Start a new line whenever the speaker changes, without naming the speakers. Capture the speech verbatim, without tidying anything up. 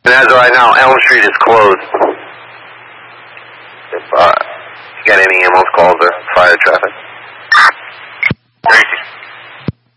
And as of right now, Elm Street is closed. If uh, you got any ambulance calls or fire traffic.